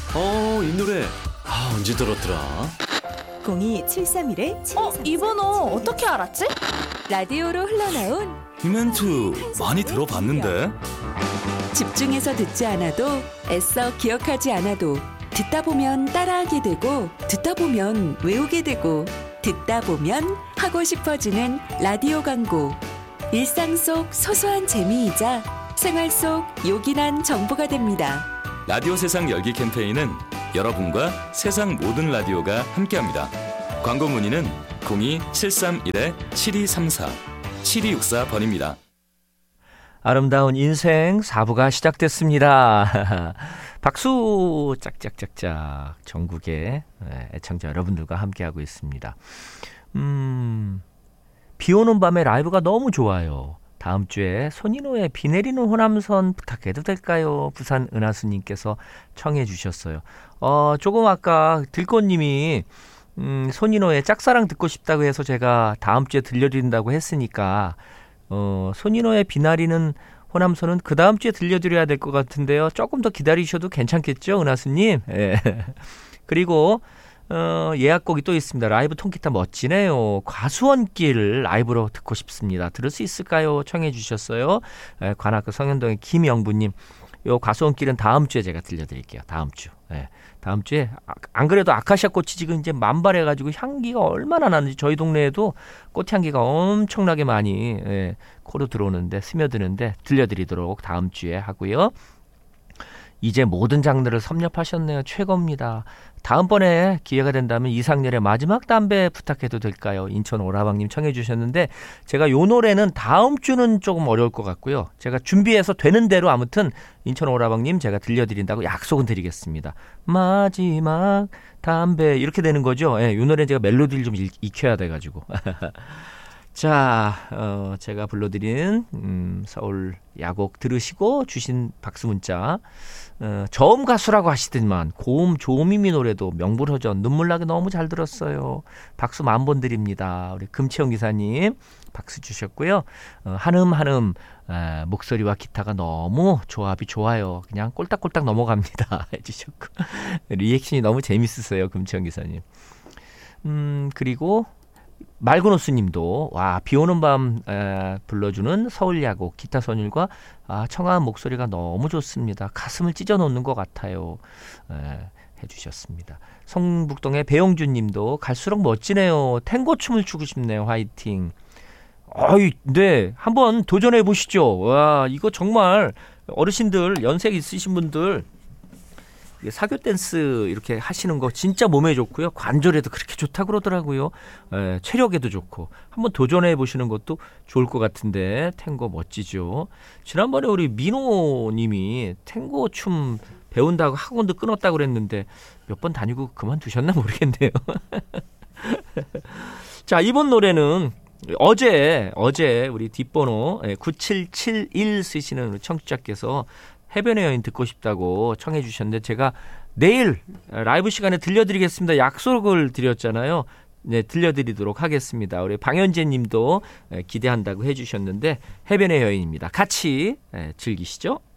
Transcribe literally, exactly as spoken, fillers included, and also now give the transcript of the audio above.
어, 이 노래 아, 언제 들었더라? 공이 칠삼일 어? 이 번호 어떻게 알았지? 라디오로 흘러나온 이 멘트 많이 들어봤는데. 집중해서 듣지 않아도 애써 기억하지 않아도 듣다 보면 따라하게 되고 듣다 보면 외우게 되고 듣다 보면 하고 싶어지는 라디오 광고. 일상 속 소소한 재미이자 생활 속 요긴한 정보가 됩니다. 라디오 세상 열기 캠페인은 여러분과 세상 모든 라디오가 함께합니다. 광고 문의는 공이 칠삼일 칠이삼사 칠이육사 번입니다. 아름다운 인생 사 부가 시작됐습니다. 박수 짝짝짝짝 전국의 애청자 여러분들과 함께하고 있습니다. 음, 비 오는 밤에 라이브가 너무 좋아요. 다음 주에 손인호의 비 내리는 호남선 부탁해도 될까요? 부산 은하수님께서 청해 주셨어요. 어, 조금 아까 들꽃님이 음, 손인호의 짝사랑 듣고 싶다고 해서 제가 다음 주에 들려드린다고 했으니까 어, 손인호의 비 내리는 호남선은 그 다음 주에 들려드려야 될 것 같은데요. 조금 더 기다리셔도 괜찮겠죠, 은하수님? 예. 그리고 어, 예약곡이 또 있습니다. 라이브 통기타 멋지네요. 과수원길 라이브로 듣고 싶습니다. 들을 수 있을까요? 청해 주셨어요. 예, 관악구 성현동의 김영부님. 요 과수원길은 다음 주에 제가 들려드릴게요. 다음 주. 예, 다음 주에 안 그래도 아카시아 꽃이 지금 이제 만발해가지고 향기가 얼마나 나는지 저희 동네에도 꽃향기가 엄청나게 많이 예, 코로 들어오는데 스며드는데 들려드리도록 다음 주에 하고요. 이제 모든 장르를 섭렵하셨네요. 최고입니다. 다음번에 기회가 된다면 이상렬의 마지막 담배 부탁해도 될까요? 인천 오라방님 청해 주셨는데 제가 요 노래는 다음 주는 조금 어려울 것 같고요. 제가 준비해서 되는 대로 아무튼 인천 오라방님 제가 들려드린다고 약속은 드리겠습니다. 마지막 담배 이렇게 되는 거죠. 예, 요 노래는 제가 멜로디를 좀 익, 익혀야 돼가지고. 자, 어, 제가 불러드린 음, 서울 야곡 들으시고 주신 박수 문자 어, 저음 가수라고 하시더만 고음 조미미 노래도 명불허전 눈물나게 너무 잘 들었어요. 박수 만 번 드립니다. 우리 금채영 기사님 박수 주셨고요. 어, 한음 한음 에, 목소리와 기타가 너무 조합이 좋아요. 그냥 꼴딱꼴딱 넘어갑니다. 해주셨고 리액션이 너무 재밌으세요. 금채영 기사님. 음, 그리고 말그노스님도 와 비오는 밤 에, 불러주는 서울야곡 기타 선율과 아, 청아한 목소리가 너무 좋습니다. 가슴을 찢어놓는 것 같아요. 에, 해주셨습니다. 성북동의 배용준님도 갈수록 멋지네요. 탱고 춤을 추고 싶네요. 화이팅. 어이, 네, 한번 도전해 보시죠. 와, 이거 정말 어르신들 연세 있으신 분들 사교 댄스 이렇게 하시는 거 진짜 몸에 좋고요. 관절에도 그렇게 좋다고 그러더라고요. 에, 체력에도 좋고 한번 도전해 보시는 것도 좋을 것 같은데 탱고 멋지죠. 지난번에 우리 민호 님이 탱고 춤 배운다고 학원도 끊었다고 그랬는데 몇 번 다니고 그만두셨나 모르겠네요. 자, 이번 노래는 어제 어제 우리 뒷번호 구칠칠일 쓰시는 청취자께서 해변의 여인 듣고 싶다고 청해 주셨는데 제가 내일 라이브 시간에 들려드리겠습니다. 약속을 드렸잖아요. 네, 들려드리도록 하겠습니다. 우리 방현재 님도 기대한다고 해주셨는데 해변의 여인입니다. 같이 즐기시죠.